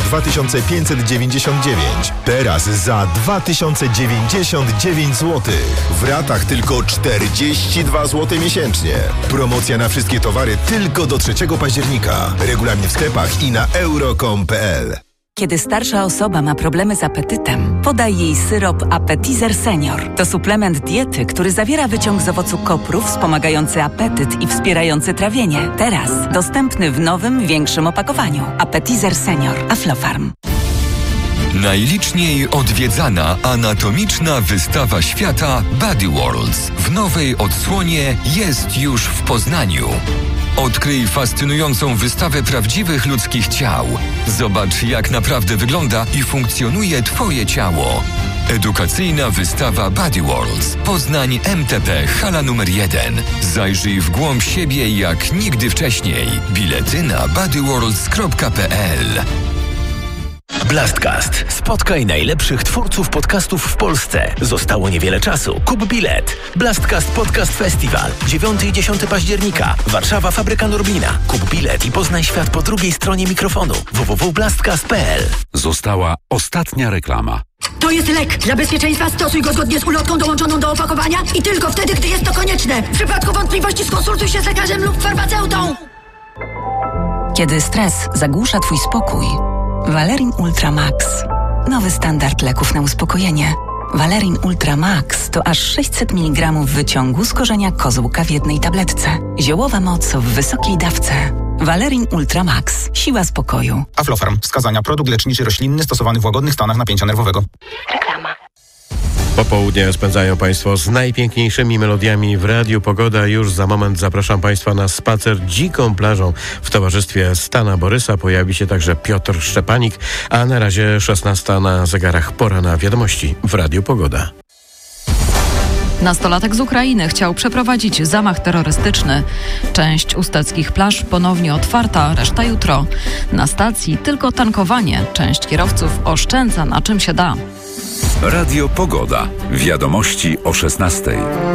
2599. Teraz za 2099 zł. W ratach tylko 42 zł miesięcznie. Promocja na wszystkie towary tylko do 3 października. Regulamin w sklepach i na euro.com.pl. Kiedy starsza osoba ma problemy z apetytem, podaj jej syrop Appetizer Senior. To suplement diety, który zawiera wyciąg z owocu kopru wspomagający apetyt i wspierający trawienie. Teraz dostępny w nowym, większym opakowaniu. Appetizer Senior. Aflofarm. Najliczniej odwiedzana anatomiczna wystawa świata Body Worlds w nowej odsłonie jest już w Poznaniu. Odkryj fascynującą wystawę prawdziwych ludzkich ciał. Zobacz, jak naprawdę wygląda i funkcjonuje Twoje ciało. Edukacyjna wystawa Body Worlds. Poznań MTP, hala numer 1. Zajrzyj w głąb siebie jak nigdy wcześniej. Bilety na bodyworlds.pl. Blastcast. Spotkaj najlepszych twórców podcastów w Polsce. Zostało niewiele czasu. Kup bilet. Blastcast Podcast Festival. 9 i 10 października. Warszawa, Fabryka Norbina. Kup bilet i poznaj świat po drugiej stronie mikrofonu. www.blastcast.pl. Została ostatnia reklama. To jest lek. Dla bezpieczeństwa stosuj go zgodnie z ulotką dołączoną do opakowania i tylko wtedy, gdy jest to konieczne. W przypadku wątpliwości skonsultuj się z lekarzem lub farmaceutą. Kiedy stres zagłusza Twój spokój, Valerin Ultra Max. Nowy standard leków na uspokojenie. Valerin Ultra Max to aż 600 mg wyciągu z korzenia kozłka w jednej tabletce. Ziołowa moc w wysokiej dawce. Valerin Ultra Max. Siła spokoju. Aflofarm. Wskazania: produkt leczniczy roślinny stosowany w łagodnych stanach napięcia nerwowego. Reklama. Popołudnie spędzają Państwo z najpiękniejszymi melodiami w Radiu Pogoda. Już za moment zapraszam Państwa na spacer dziką plażą w towarzystwie Stana Borysa. Pojawi się także Piotr Szczepanik, a na razie 16 na zegarach, pora na wiadomości w Radiu Pogoda. Nastolatek z Ukrainy chciał przeprowadzić zamach terrorystyczny. Część usteckich plaż ponownie otwarta, reszta jutro. Na stacji tylko tankowanie. Część kierowców oszczędza na czym się da. Radio Pogoda. Wiadomości o 16:00.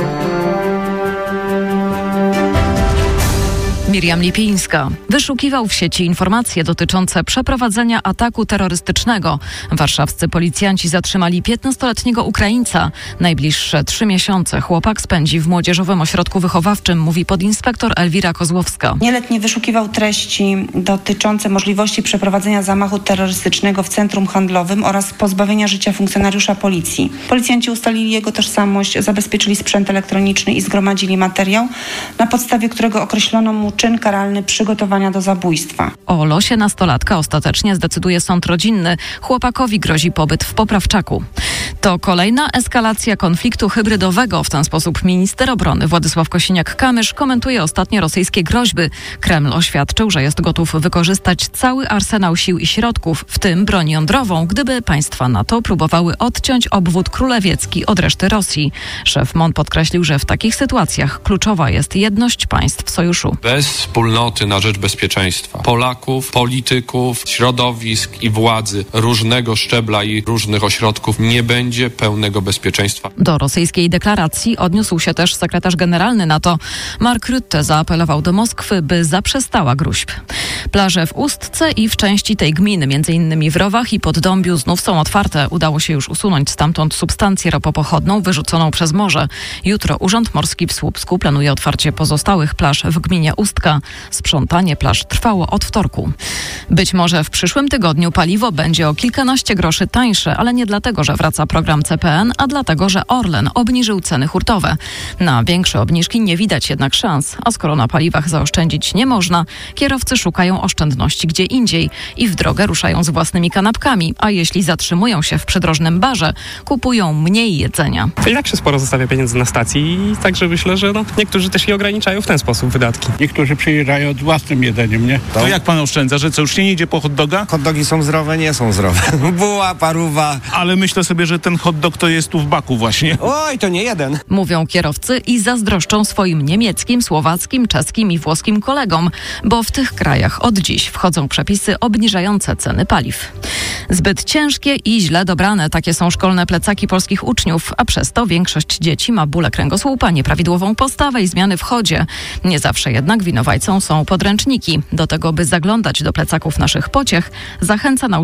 Miriam Lipińska. Wyszukiwał w sieci informacje dotyczące przeprowadzenia ataku terrorystycznego. Warszawscy policjanci zatrzymali 15-letniego Ukraińca. Najbliższe 3 miesiące chłopak spędzi w młodzieżowym ośrodku wychowawczym, mówi podinspektor Elwira Kozłowska. Nieletni wyszukiwał treści dotyczące możliwości przeprowadzenia zamachu terrorystycznego w centrum handlowym oraz pozbawienia życia funkcjonariusza policji. Policjanci ustalili jego tożsamość, zabezpieczyli sprzęt elektroniczny i zgromadzili materiał, na podstawie którego określono mu czyn karalny przygotowania do zabójstwa. O losie nastolatka ostatecznie zdecyduje sąd rodzinny. Chłopakowi grozi pobyt w poprawczaku. To kolejna eskalacja konfliktu hybrydowego. W ten sposób minister obrony Władysław Kosiniak-Kamysz komentuje ostatnie rosyjskie groźby. Kreml oświadczył, że jest gotów wykorzystać cały arsenał sił i środków, w tym broń jądrową, gdyby państwa NATO próbowały odciąć obwód królewiecki od reszty Rosji. Szef MON podkreślił, że w takich sytuacjach kluczowa jest jedność państw sojuszu. Bez wspólnoty na rzecz bezpieczeństwa Polaków, polityków, środowisk i władzy różnego szczebla i różnych ośrodków nie będzie pełnego bezpieczeństwa. Do rosyjskiej deklaracji odniósł się też sekretarz generalny NATO. Mark Rutte zaapelował do Moskwy, by zaprzestała gróźb. Plaże w Ustce i w części tej gminy, m.in. w Rowach i Poddąbiu, znów są otwarte. Udało się już usunąć stamtąd substancję ropopochodną wyrzuconą przez morze. Jutro Urząd Morski w Słupsku planuje otwarcie pozostałych plaż w gminie Ustka. Sprzątanie plaż trwało od wtorku. Być może w przyszłym tygodniu paliwo będzie o kilkanaście groszy tańsze, ale nie dlatego, że wraca program CPN, a dlatego, że Orlen obniżył ceny hurtowe. Na większe obniżki nie widać jednak szans, a skoro na paliwach zaoszczędzić nie można, kierowcy szukają oszczędności gdzie indziej i w drogę ruszają z własnymi kanapkami, a jeśli zatrzymują się w przydrożnym barze, kupują mniej jedzenia. I tak się sporo zostawia pieniędzy na stacji i także myślę, że niektórzy też je ograniczają w ten sposób wydatki. Niektórzy przyjeżdżają z własnym jedzeniem, nie? To jak pan oszczędza, że co, już nie idzie po hot doga? Hot dogi są zdrowe? Nie są zdrowe. Buła, paruwa. Ale myślę sobie, że ten hot dog to jest tu w baku właśnie. Oj, to nie jeden. Mówią kierowcy i zazdroszczą swoim niemieckim, słowackim, czeskim i włoskim kolegom, bo w tych krajach od dziś wchodzą przepisy obniżające ceny paliw. Zbyt ciężkie i źle dobrane, takie są szkolne plecaki polskich uczniów, a przez to większość dzieci ma bóle kręgosłupa, nieprawidłową postawę i zmiany w chodzie. Nie zawsze jednak winowajcą są podręczniki. Do tego, by zaglądać do plecaków naszych pociech, zachęca nauczyciel